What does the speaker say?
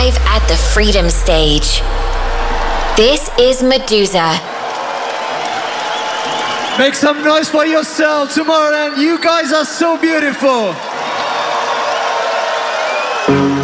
live at the Freedom Stage. This is Meduza. Make some noise for yourself, Tomorrowland. You guys are so beautiful.